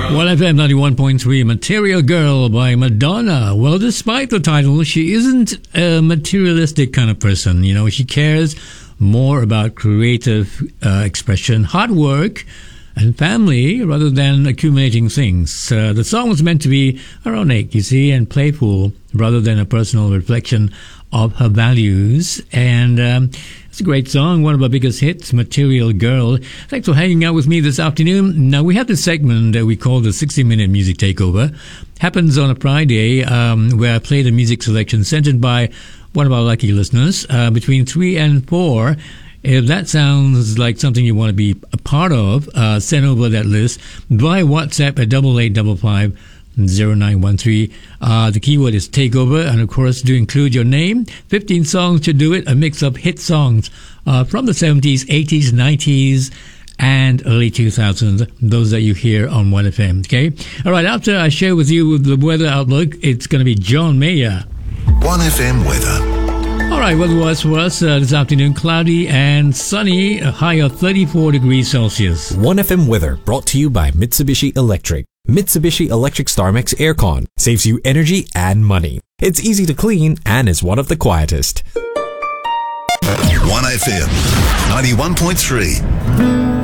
Well, FM 91.3, Material Girl by Madonna. Well, despite the title, she isn't a materialistic kind of person. You know, she cares more about creative expression, hard work, and family rather than accumulating things. The song was meant to be ironic, you see, and playful rather than a personal reflection of her values. And it's a great song, one of our biggest hits, Material Girl. Thanks for hanging out with me this afternoon. Now, we have this segment that we call the 60-minute music takeover. Happens on a Friday, where I play the music selection sent by one of our lucky listeners between 3 and 4. If that sounds like something you want to be a part of, send over that list via WhatsApp at 88550913. The keyword is takeover, and of course, do include your name. 15 songs to do it, a mix of hit songs from the 70s, 80s, 90s, and early 2000s, those that you hear on 1FM, okay? All right, after I share with you the weather outlook, it's going to be John Mayer. 1FM weather. All right, weather-wise for us this afternoon, cloudy and sunny, a high of 34 degrees Celsius. 1FM weather brought to you by Mitsubishi Electric. Mitsubishi Electric StarMax Aircon saves you energy and money. It's easy to clean and is one of the quietest. 1FM 91.3.